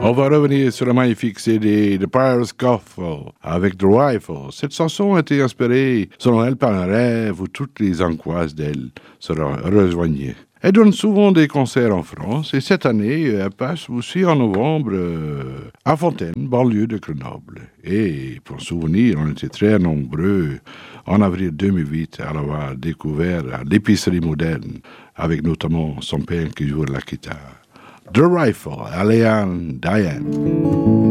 On va revenir sur le magnifique CD de Paris Gospel avec The Rifle. Cette chanson a été inspirée, selon elle, par un rêve où toutes les angoisses d'elle se rejoignaient. Elle donne souvent des concerts en France et cette année, elle passe aussi en novembre à Fontaine, banlieue de Grenoble. Et pour souvenir, on était très nombreux en avril 2008 à l'avoir découvert à l'épicerie moderne avec notamment son père qui joue de la guitare. The Rifle, Aléane Diane.